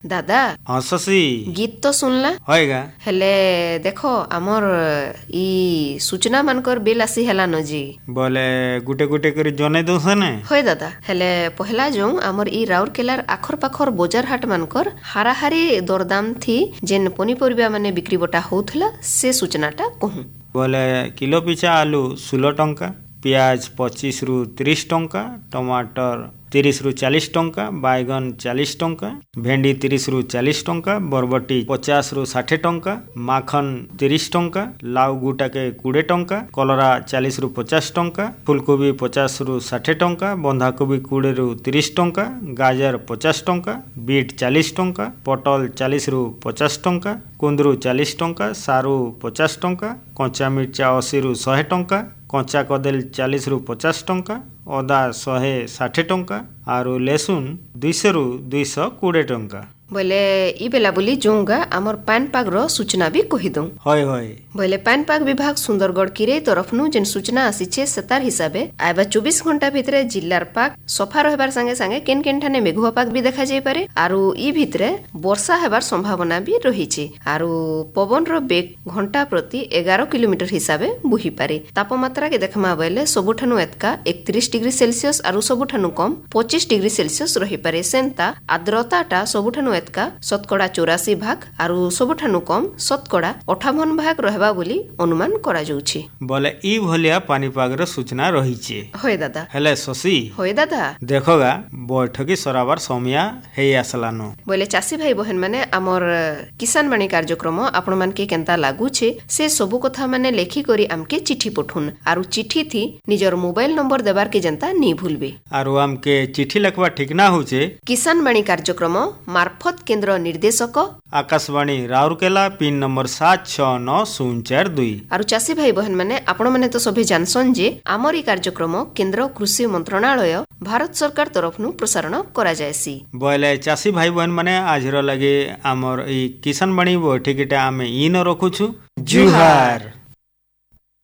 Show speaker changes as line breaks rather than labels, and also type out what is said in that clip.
दादा
हाँ शशि
गीत तो सुनला
होएगा
हेले देखो आमर ई सूचना मानकर बिल आसी हेला न जी
बोले गुटे गुटे करी जने दोसे ने
होय दादा हेले पहला जो आमर ई राउरकेलार आखर पाखर बजार हाट मानकर हाराहारी दरदाम थी जेन पनीपरिया माने बिक्री बटा होउथला से सूचनाटा कहूं
बोले किलो पिछा आलू 16 टंका पियाज 25 रु 30 टंका टमाटर 30 रु 40 टंका बैगन 40 टंका भेंडी 30 रु 40 टंका बरबटी 50 रु 60 टंका माखन 30 टंका लाउ गुटाके 20 टंका कलरा 40 रु 50 टंका फुलकोबी 50 रु 60 टंका बंधाकोबी 20 रु 30 टंका गाजर 50 टंका बीट 40 टंका पटल 40 रु 50 टंका कुंदरू 40 टंका सारू 50 टंका कंचा मिर्चा 80 रु 100 टंका कंचा कदली 40 रु 50 टंका अदा 160 टंका आरु लेसुन 200 रु 220 टंका
बोले ई बेला बोली जोंगा आमर पान पाग रो सूचना भी कहि दऊ
होय होय
बोले पान पाग विभाग सुंदरगढ़ किरे तरफनु जेन सूचना आसीछे सेतार हिसाबे आइबा 24 घंटा भितरे जिल्लार पाग सफा रहबार संगे संगे केन केन ठाने मेघुआ पाग भी देखा जाय पारे आरु ई भितरे वर्षा हेबार संभावना भी रहिছে आरु पवन रो बेग घंटा प्रति 11 किलोमीटर हिसाबे बुही पारे तापमात्रा के देखमा बेले सबुठानु एतका 31 डिग्री सेल्सियस आरु सबुठानु कम 25 डिग्री सेल्सियस रहि पारे सेंता आर्द्रताटा सबुठानु एतका शतकड़ा 84 भाग आरु सबुठानु कम शतकड़ा 58 भाग रहबा बोली अनुमान करा जाउछि
बोले ई भलिया पानीपाग रो सूचना रहिছে
होय दादा
हेले शशि
होय दादा
देखोगा बैठकी सराबार समय हेई आसलानो
बोले चासी भाई बहन माने हमर किसान वाणी कार्यक्रम आपण मान के केनता लागू छे से सब कथा माने लेखी करी हमके चिट्ठी पठुन आरु चिट्ठी थी निजर मोबाइल नंबर देबार के जनता नी भूलबे
आरु हमके चिट्ठी लिखवा ठीक ना होचे
किसान वाणी कार्यक्रम मार्फत केंद्र निर्देशक
आकाशवाणी राउरकेला पिन नंबर 769042
आरु चासी भाई बहन माने आपण माने तो सभे जानसन जे आमर ई कार्यक्रम केंद्र कृषि मंत्रालय भारत सरकार तरफनु प्रसारण करा जायसी
बोले चासी भाई बहन माने आजर लगे आमर ई किसान वाणी बैठकीटा आमे इन रखुछु जुहार।